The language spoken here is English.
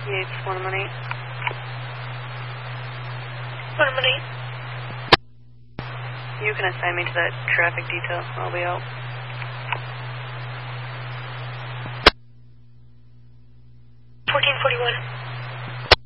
Yates 118. 118. You can assign me to that traffic detail. I'll be out. 1441.